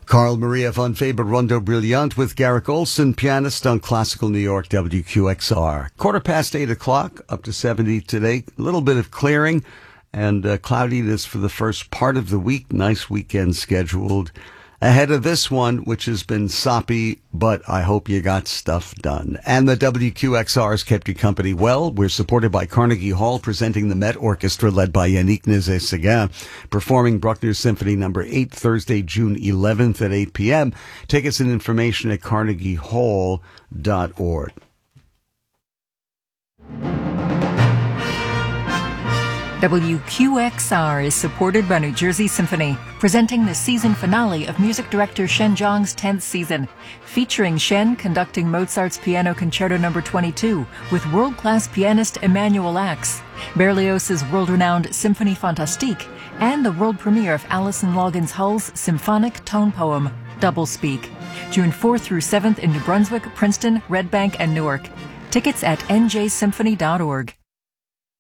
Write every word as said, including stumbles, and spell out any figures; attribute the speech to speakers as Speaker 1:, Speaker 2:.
Speaker 1: Carl Maria von Faber Rondo Brilliant with Garrick Olson, pianist on Classical New York W Q X R. Quarter past eight o'clock, up to seventy today. A little bit of clearing and uh, cloudiness for the first part of the week. Nice weekend scheduled ahead of this one, which has been soppy, but I hope you got stuff done. And the W Q X R has kept you company well. We're supported by Carnegie Hall, presenting the Met Orchestra led by Yannick Nézet-Séguin, performing Bruckner Symphony number eight, Thursday, June eleventh at eight p.m. Tickets and information at carnegie hall dot org.
Speaker 2: W Q X R is supported by New Jersey Symphony, presenting the season finale of music director Shen Zhang's tenth season, featuring Shen conducting Mozart's Piano Concerto number twenty-two with world-class pianist Emanuel Ax, Berlioz's world-renowned Symphonie Fantastique, and the world premiere of Alison Loggins Hull's symphonic tone poem, Double Speak, June fourth through seventh in New Brunswick, Princeton, Red Bank, and Newark. Tickets at n j symphony dot org.